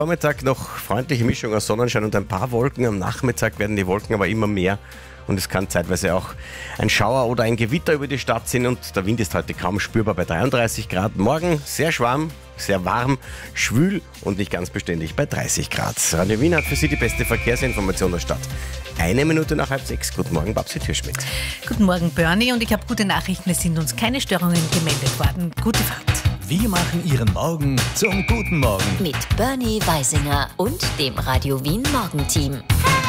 Vormittag noch freundliche Mischung aus Sonnenschein und ein paar Wolken. Am Nachmittag werden die Wolken aber immer mehr und es kann zeitweise auch ein Schauer oder ein Gewitter über die Stadt ziehen und der Wind ist heute kaum spürbar bei 33 Grad. Morgen sehr schwarm, sehr warm, schwül und nicht ganz beständig bei 30 Grad. Radio Wien hat für Sie die beste Verkehrsinformation der Stadt. 1 Minute nach 5:30. Guten Morgen, Babsi Türschmidt. Guten Morgen, Bernie. Und ich habe gute Nachrichten. Es sind uns keine Störungen gemeldet worden. Gute Fahrt. Wir machen Ihren Morgen zum guten Morgen. Mit Bernie Weisinger und dem Radio Wien Morgenteam.